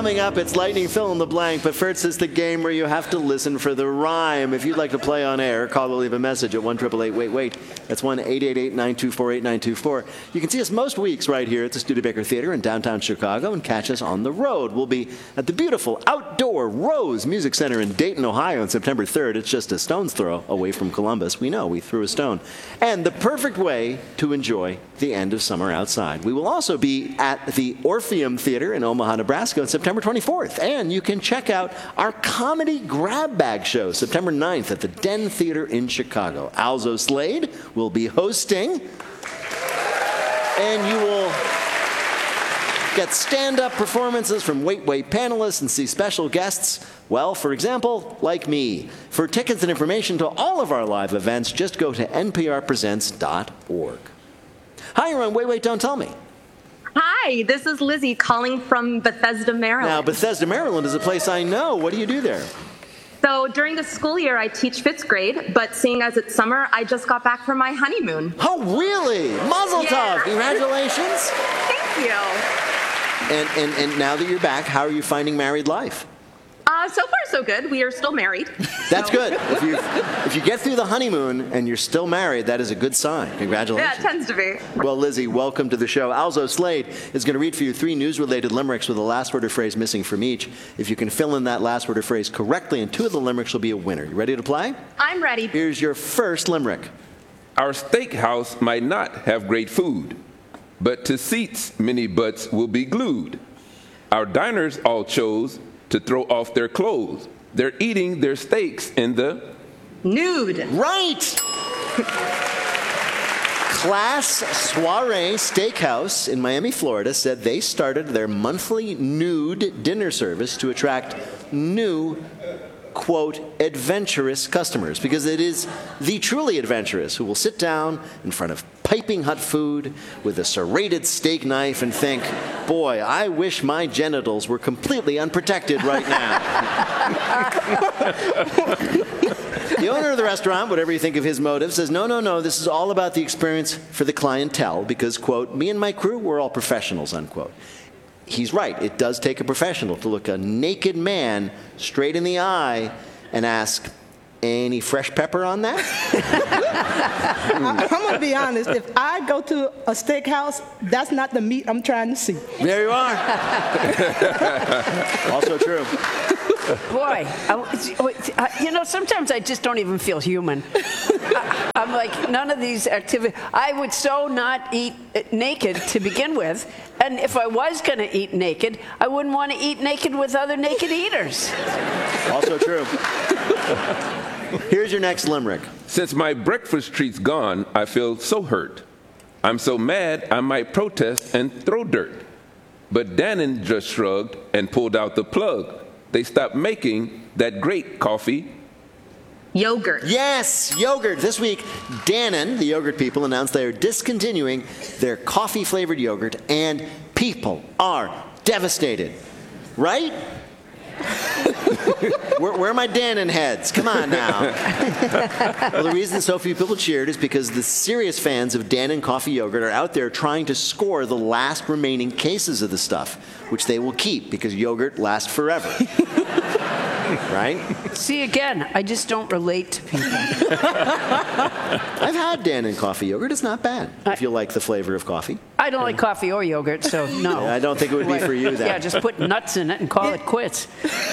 Coming up, it's Lightning Fill in the Blank, but first it's the game where you have to listen for the rhyme. If you'd like to play on air, call or leave a message at 1-888-WAIT-WAIT. That's 1-888-924-8924. You can see us most weeks right here at the Studebaker Theater in downtown Chicago and catch us on the road. We'll be at the beautiful outdoor Rose Music Center in Dayton, Ohio on September 3rd. It's just a stone's throw away from Columbus. We know, we threw a stone. And the perfect way to enjoy the end of summer outside. We will also be at the Orpheum Theater in Omaha, Nebraska on September 24th. And you can check out our comedy grab bag show September 9th at the Den Theater in Chicago. Alzo Slade will be hosting, and you will get stand-up performances from Wait Wait panelists and see special guests, well, for example, like me. For tickets and information to all of our live events, just go to nprpresents.org. Hi, you're on Wait Wait, Don't Tell Me. Hi, this is Lizzie calling from Bethesda, Maryland. Now, Bethesda, Maryland is a place I know. What do you do there? So during the school year, I teach 5th grade, but seeing as it's summer, I just got back from my honeymoon. Oh, really? Mazel tov! Congratulations! Thank you. And now that you're back, how are you finding married life? So far, so good. We are still married. That's good. If you get through the honeymoon and you're still married, that is a good sign. Congratulations. Yeah, it tends to be. Well, Lizzie, welcome to the show. Alzo Slade is going to read for you 3 news-related limericks with a last word or phrase missing from each. If you can fill in that last word or phrase correctly in 2 of the limericks, you'll be a winner. You ready to play? I'm ready. Here's your first limerick. Our steakhouse might not have great food, but to seats many butts will be glued. Our diners all chose to throw off their clothes. They're eating their steaks in the nude. Right! Class Soiree Steakhouse in Miami, Florida said they started their monthly nude dinner service to attract new, quote, adventurous customers, because it is the truly adventurous who will sit down in front of piping hot food with a serrated steak knife and think, boy, I wish my genitals were completely unprotected right now. The owner of the restaurant, whatever you think of his motive, says, no, this is all about the experience for the clientele because, quote, me and my crew, we're all professionals, unquote. He's right. It does take a professional to look a naked man straight in the eye and ask, any fresh pepper on that? I'm going to be honest. If I go to a steakhouse, that's not the meat I'm trying to see. There you are. Also true. Boy, sometimes I just don't even feel human. I'm like, none of these activities. I would so not eat naked to begin with. And if I was going to eat naked, I wouldn't want to eat naked with other naked eaters. Also true. Here's your next limerick. Since my breakfast treat's gone, I feel so hurt. I'm so mad I might protest and throw dirt. But Dannon just shrugged and pulled out the plug. They stopped making that great coffee. Yogurt. Yes, yogurt. This week, Dannon, the yogurt people, announced they are discontinuing their coffee-flavored yogurt, and people are devastated. Right? Where are my Dannon heads? Come on now. Well, the reason so few people cheered is because the serious fans of Dannon coffee yogurt are out there trying to score the last remaining cases of the stuff, which they will keep because yogurt lasts forever. Right? See, again, I just don't relate to people. I've had Dannon coffee yogurt. It's not bad if you like the flavor of coffee. I don't like coffee or yogurt, so no. Yeah, I don't think it would be for you then. Yeah, just put nuts in it and call it quits.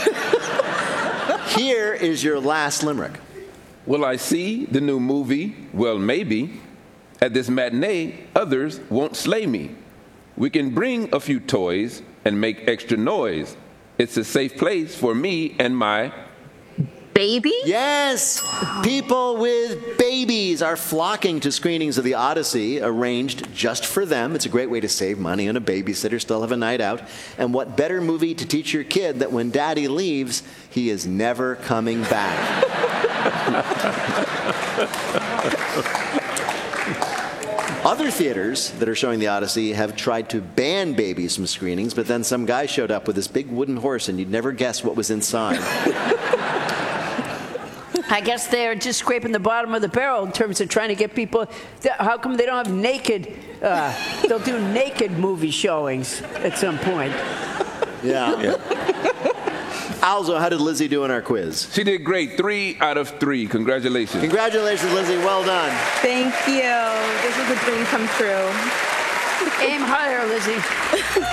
Here is your last limerick. Will I see the new movie? Well, maybe. At this matinee, others won't slay me. We can bring a few toys and make extra noise. It's a safe place for me and my baby? Yes! People with babies are flocking to screenings of The Odyssey, arranged just for them. It's a great way to save money on a babysitter, still have a night out. And what better movie to teach your kid that when daddy leaves, he is never coming back. Other theaters that are showing The Odyssey have tried to ban babies from screenings, but then some guy showed up with this big wooden horse, and you'd never guess what was inside. I guess they're just scraping the bottom of the barrel in terms of trying to get people. How come they don't have naked? They'll do naked movie showings at some point. Yeah. Alzo, how did Lizzie do in our quiz? She did great. 3 out of 3. Congratulations. Congratulations, Lizzie. Well done. Thank you. This was a dream come true. Aim higher, Lizzie.